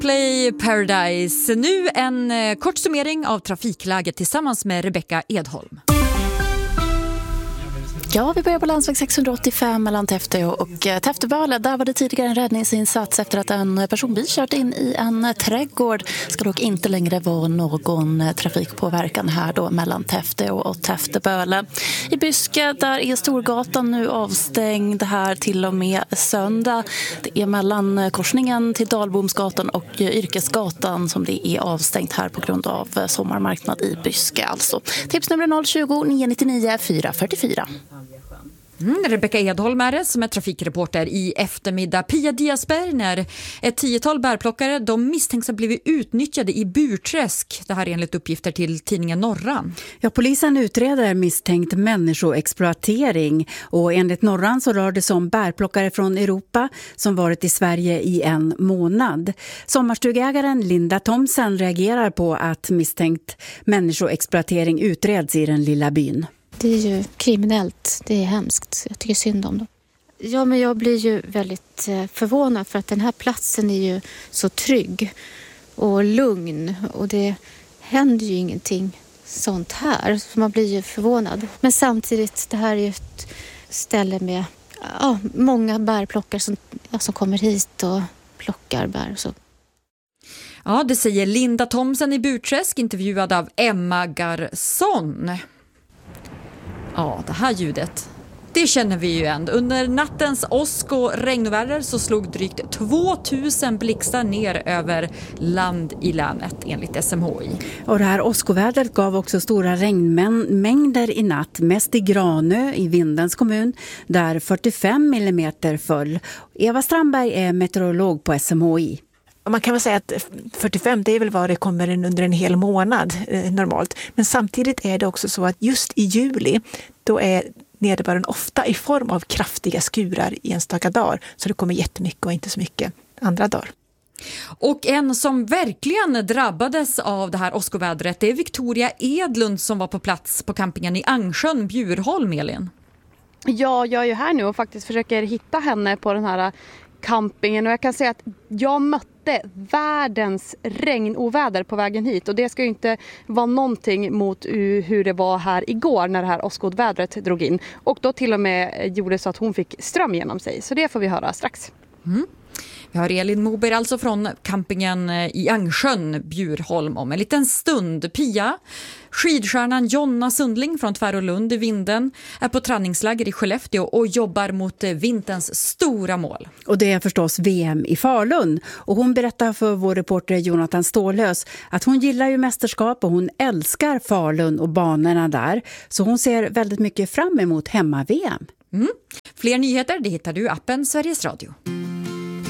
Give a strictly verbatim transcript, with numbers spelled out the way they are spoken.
Coldplay Paradise. Nu en eh, kort summering av trafikläget tillsammans med Rebecca Edholm. Ja, vi börjar på landsväg sexhundraåttiofem mellan Täfte och Täfteböle. Där var det tidigare en räddningsinsats efter att en personbil kört in i en trädgård. Ska dock inte längre vara någon trafikpåverkan här då mellan Täfte och Täfteböle. I Byske, där är Storgatan nu avstängd här till och med söndag. Det är mellan korsningen till Dalbomsgatan och Yrkesgatan som det är avstängt här på grund av sommarmarknad i Byske. Alltså. Tipsnummer noll tjugo, nio nittionio, fyra fyrtiofyra. Mm, Rebecca Edholm är det som är trafikreporter i eftermiddag. Pia Diasberg, när ett tiotal bärplockare de misstänks ha blivit utnyttjade i Burträsk. Det här är enligt uppgifter till tidningen Norran. Ja, polisen utreder misstänkt människoexploatering och enligt Norran så rör det sig om bärplockare från Europa som varit i Sverige i en månad. Sommarstugägaren Linda Thomsen reagerar på att misstänkt människoexploatering utreds i den lilla byn. Det är ju kriminellt, det är hemskt. Jag tycker synd om dem. Ja, men jag blir ju väldigt förvånad för att den här platsen är ju så trygg och lugn. Och det händer ju ingenting sånt här, så man blir ju förvånad. Men samtidigt, det här är ju ett ställe med ja, många bärplockare som, ja, som kommer hit och plockar bär och så. Ja, det säger Linda Thomsen i Burträsk, intervjuad av Emma Garsson. Ja, det här ljudet, det känner vi ju igen. Under nattens åsk- och regnoväder så slog drygt tvåtusen blixtar ner över land i länet enligt S M H I. Och det här åskovädret gav också stora regnmängder i natt, mest i Granö i Vindens kommun, där fyrtiofem millimeter föll. Eva Strandberg är meteorolog på S M H I. Man kan väl säga att fyrtiofem, det är väl vad det kommer under en hel månad eh, normalt. Men samtidigt är det också så att just i juli, då är nederbörden ofta i form av kraftiga skurar i enstaka dagar. Så det kommer jättemycket och inte så mycket andra dagar. Och en som verkligen drabbades av det här åskovädret, det är Victoria Edlund som var på plats på campingen i Angsjön, Bjurholm, Elin. Ja, jag är ju här nu och faktiskt försöker hitta henne på den här campingen, och jag kan säga att jag mötte världens regnoväder på vägen hit, och det ska ju inte vara någonting mot hur det var här igår när det här åskvädret drog in, och då till och med gjorde så att hon fick ström genom sig, så det får vi höra strax. Mm. Vi har Elin Moberg alltså från campingen i Angsjön, Bjurholm, om en liten stund. Pia, skidstjärnan Jonna Sundling från Tvärolund i Vinden är på träningsläger i Skellefteå och jobbar mot vinterns stora mål. Och det är förstås V M i Falun. Och hon berättar för vår reporter Jonathan Stålös att hon gillar ju mästerskap och hon älskar Falun och banorna där. Så hon ser väldigt mycket fram emot hemma-V M. Mm. Fler nyheter det hittar du i appen Sveriges Radio.